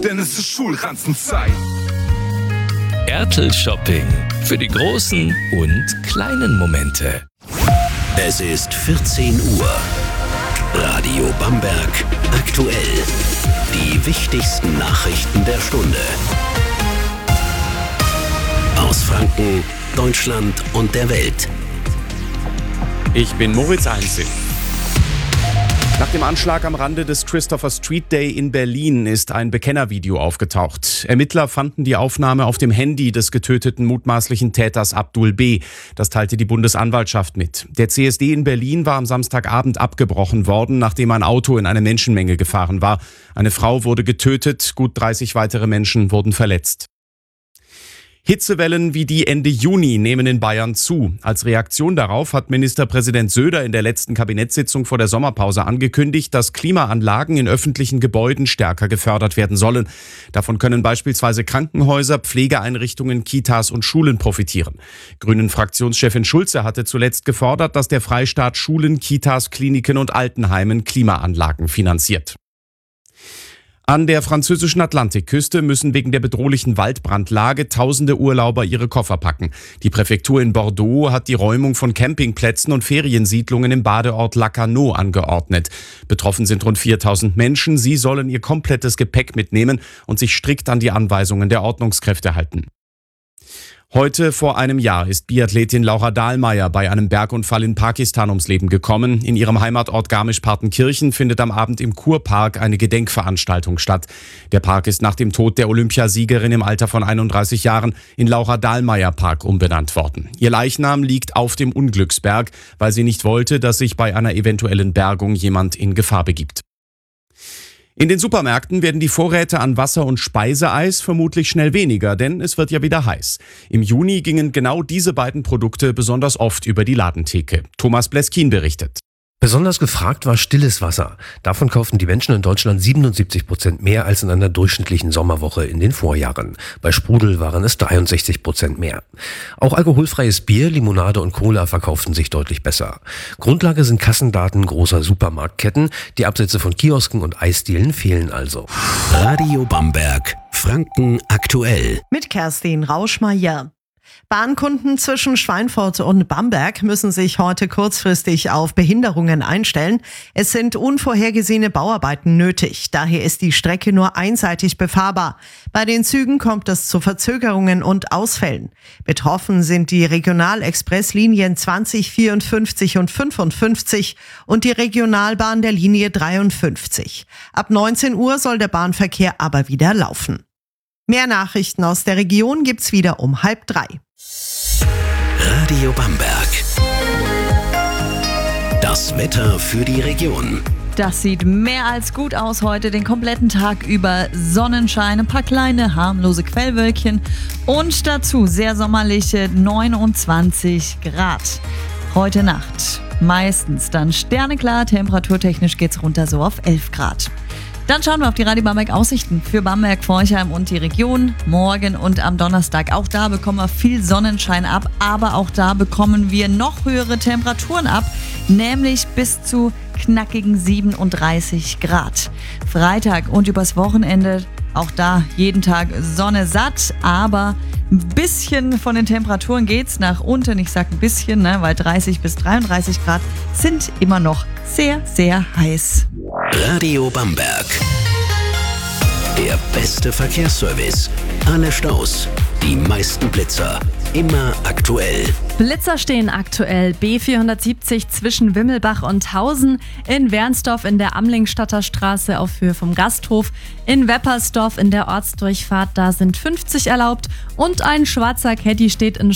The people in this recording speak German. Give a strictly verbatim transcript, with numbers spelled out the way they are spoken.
denn es ist Schulranzenzeit. R T L Shopping. Für die großen und kleinen Momente. Es ist vierzehn Uhr. Radio Bamberg aktuell. Die wichtigsten Nachrichten der Stunde. Aus Franken, Deutschland und der Welt. Ich bin Moritz Einzig. Nach dem Anschlag am Rande des Christopher Street Day in Berlin ist ein Bekennervideo aufgetaucht. Ermittler fanden die Aufnahme auf dem Handy des getöteten mutmaßlichen Täters Abdul B. Das teilte die Bundesanwaltschaft mit. Der C S D in Berlin war am Samstagabend abgebrochen worden, nachdem ein Auto in eine Menschenmenge gefahren war. Eine Frau wurde getötet, gut dreißig weitere Menschen wurden verletzt. Hitzewellen wie die Ende Juni nehmen in Bayern zu. Als Reaktion darauf hat Ministerpräsident Söder in der letzten Kabinettssitzung vor der Sommerpause angekündigt, dass Klimaanlagen in öffentlichen Gebäuden stärker gefördert werden sollen. Davon können beispielsweise Krankenhäuser, Pflegeeinrichtungen, Kitas und Schulen profitieren. Grünen-Fraktionschefin Schulze hatte zuletzt gefordert, dass der Freistaat Schulen, Kitas, Kliniken und Altenheimen Klimaanlagen finanziert. An der französischen Atlantikküste müssen wegen der bedrohlichen Waldbrandlage tausende Urlauber ihre Koffer packen. Die Präfektur in Bordeaux hat die Räumung von Campingplätzen und Feriensiedlungen im Badeort Lacanau angeordnet. Betroffen sind rund viertausend Menschen. Sie sollen ihr komplettes Gepäck mitnehmen und sich strikt an die Anweisungen der Ordnungskräfte halten. Heute vor einem Jahr ist Biathletin Laura Dahlmeier bei einem Bergunfall in Pakistan ums Leben gekommen. In ihrem Heimatort Garmisch-Partenkirchen findet am Abend im Kurpark eine Gedenkveranstaltung statt. Der Park ist nach dem Tod der Olympiasiegerin im Alter von einunddreißig Jahren in Laura-Dahlmeier-Park umbenannt worden. Ihr Leichnam liegt auf dem Unglücksberg, weil sie nicht wollte, dass sich bei einer eventuellen Bergung jemand in Gefahr begibt. In den Supermärkten werden die Vorräte an Wasser- und Speiseeis vermutlich schnell weniger, denn es wird ja wieder heiß. Im Juni gingen genau diese beiden Produkte besonders oft über die Ladentheke. Thomas Bleskin berichtet. Besonders gefragt war stilles Wasser. Davon kauften die Menschen in Deutschland siebenundsiebzig Prozent mehr als in einer durchschnittlichen Sommerwoche in den Vorjahren. Bei Sprudel waren es dreiundsechzig Prozent mehr. Auch alkoholfreies Bier, Limonade und Cola verkauften sich deutlich besser. Grundlage sind Kassendaten großer Supermarktketten. Die Absätze von Kiosken und Eisdielen fehlen also. Radio Bamberg, Franken aktuell. Mit Kerstin Rauschmeier. Bahnkunden zwischen Schweinfurt und Bamberg müssen sich heute kurzfristig auf Behinderungen einstellen. Es sind unvorhergesehene Bauarbeiten nötig. Daher ist die Strecke nur einseitig befahrbar. Bei den Zügen kommt es zu Verzögerungen und Ausfällen. Betroffen sind die Regionalexpresslinien zwanzig, vierundfünfzig und fünfundfünfzig und die Regionalbahn der Linie dreiundfünfzig. Ab neunzehn Uhr soll der Bahnverkehr aber wieder laufen. Mehr Nachrichten aus der Region gibt's wieder um halb drei. Radio Bamberg. Das Wetter für die Region. Das sieht mehr als gut aus heute, den kompletten Tag über Sonnenschein, ein paar kleine harmlose Quellwölkchen und dazu sehr sommerliche neunundzwanzig Grad. Heute Nacht meistens dann sterneklar, temperaturtechnisch geht's runter so auf elf Grad. Dann schauen wir auf die Radio Bamberg Aussichten für Bamberg, Forchheim und die Region. Morgen und am Donnerstag, auch da bekommen wir viel Sonnenschein ab, aber auch da bekommen wir noch höhere Temperaturen ab, nämlich bis zu knackigen siebenunddreißig Grad. Freitag und übers Wochenende, auch da jeden Tag Sonne satt, aber ein bisschen von den Temperaturen geht's nach unten. Ich sag ein bisschen, ne, weil dreißig bis dreiunddreißig Grad sind immer noch sehr, sehr heiß. Radio Bamberg. Der beste Verkehrsservice. Alle Staus, die meisten Blitzer. Immer aktuell. Blitzer stehen aktuell B vierhundertsiebzig zwischen Wimmelbach und Hausen, in Wernsdorf in der Amlingstadter Straße auf Höhe vom Gasthof, in Weppersdorf in der Ortsdurchfahrt, da sind fünfzig erlaubt und ein schwarzer Caddy steht in